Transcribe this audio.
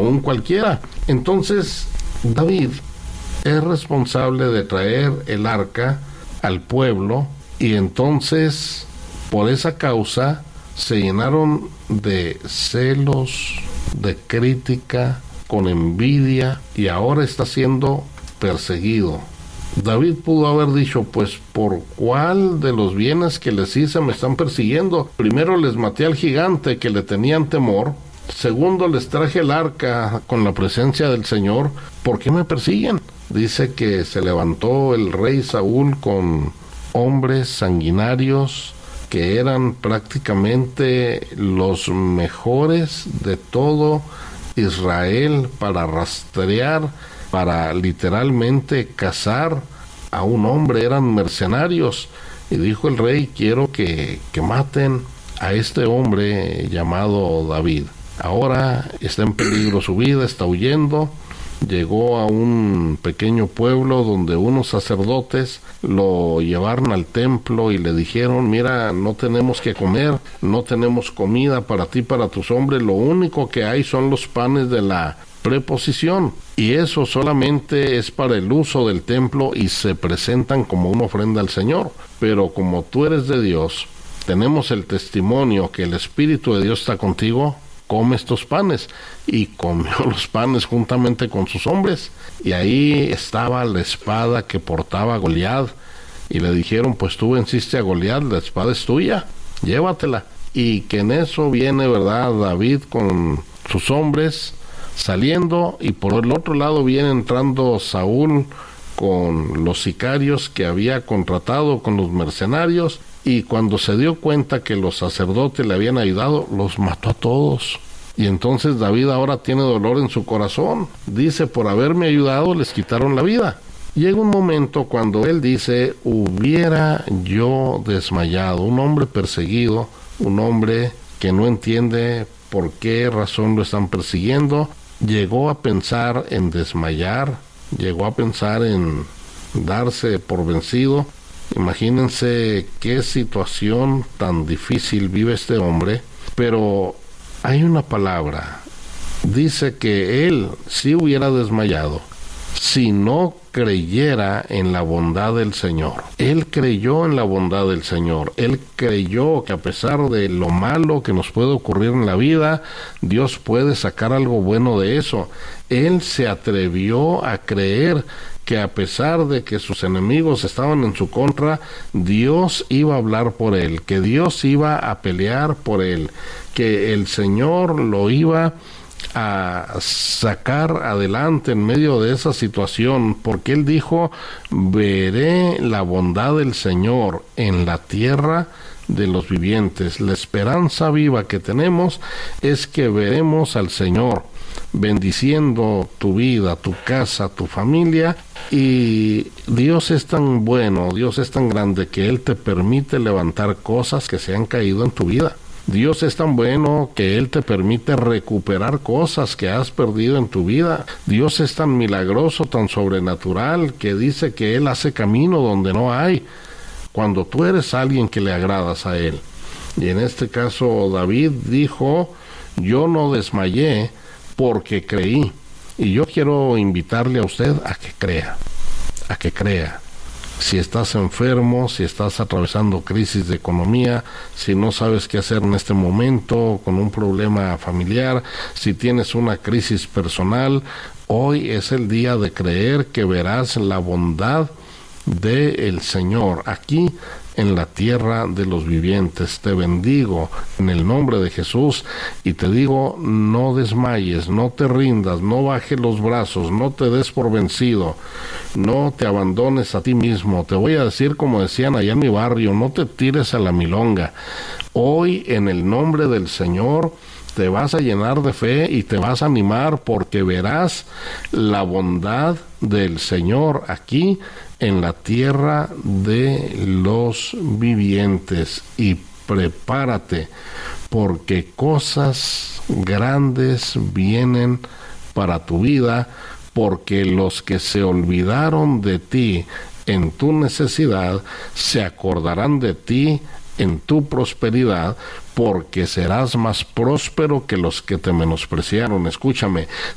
un cualquiera. Entonces, David es responsable de traer el arca al pueblo, y entonces, por esa causa, se llenaron de celos, de crítica, con envidia, y ahora está siendo perseguido. David pudo haber dicho, pues, ¿por cuál de los bienes que les hice me están persiguiendo? Primero les maté al gigante que le tenían temor. Segundo, les traje el arca con la presencia del Señor. ¿Por qué me persiguen? Dice que se levantó el rey Saúl con hombres sanguinarios que eran prácticamente los mejores de todo Israel para rastrear, para literalmente cazar a un hombre. Eran mercenarios, y dijo el rey, quiero que maten a este hombre llamado David. Ahora está en peligro su vida, está huyendo. Llegó a un pequeño pueblo donde unos sacerdotes lo llevaron al templo y le dijeron, mira, no tenemos que comer, no tenemos comida para ti, para tus hombres, lo único que hay son los panes de la preposición, y eso solamente es para el uso del templo y se presentan como una ofrenda al Señor. Pero como tú eres de Dios, tenemos el testimonio que el Espíritu de Dios está contigo, come estos panes. Y comió los panes juntamente con sus hombres, y ahí estaba la espada que portaba Goliat, y le dijeron, pues tú venciste a Goliat, la espada es tuya, llévatela. Y que en eso viene, ¿verdad?, David con sus hombres saliendo, y por el otro lado viene entrando Saúl con los sicarios que había contratado, con los mercenarios, y cuando se dio cuenta que los sacerdotes le habían ayudado, los mató a todos. Y entonces David ahora tiene dolor en su corazón. Dice, por haberme ayudado les quitaron la vida. Llega un momento cuando él dice, hubiera yo desmayado. Un hombre perseguido, un hombre que no entiende por qué razón lo están persiguiendo, llegó a pensar en desmayar, llegó a pensar en darse por vencido. Imagínense qué situación tan difícil vive este hombre, pero hay una palabra, dice que él sí hubiera desmayado si no creyera en la bondad del Señor. Él creyó en la bondad del Señor. Él creyó que a pesar de lo malo que nos puede ocurrir en la vida, Dios puede sacar algo bueno de eso. Él se atrevió a creer que a pesar de que sus enemigos estaban en su contra, Dios iba a hablar por él, que Dios iba a pelear por él, que el Señor lo iba a sacar adelante en medio de esa situación, porque él dijo, veré la bondad del Señor en la tierra de los vivientes. La esperanza viva que tenemos es que veremos al Señor bendiciendo tu vida, tu casa, tu familia, y Dios es tan bueno, Dios es tan grande que Él te permite levantar cosas que se han caído en tu vida. Dios es tan bueno que Él te permite recuperar cosas que has perdido en tu vida. Dios es tan milagroso, tan sobrenatural, que dice que Él hace camino donde no hay, cuando tú eres alguien que le agradas a Él. Y en este caso David dijo, yo no desmayé porque creí. Y yo quiero invitarle a usted a que crea, a que crea. Si estás enfermo, si estás atravesando crisis de economía, si no sabes qué hacer en este momento con un problema familiar, si tienes una crisis personal, hoy es el día de creer que verás la bondad del Señor aquí en la tierra de los vivientes. Te bendigo en el nombre de Jesús y te digo, no desmayes, no te rindas, no bajes los brazos, no te des por vencido, no te abandones a ti mismo. Te voy a decir como decían allá en mi barrio, no te tires a la milonga. Hoy en el nombre del Señor te vas a llenar de fe y te vas a animar, porque verás la bondad del Señor aquí en la tierra de los vivientes. Y prepárate, porque cosas grandes vienen para tu vida, porque los que se olvidaron de ti en tu necesidad se acordarán de ti en tu prosperidad, porque serás más próspero que los que te menospreciaron. Escúchame,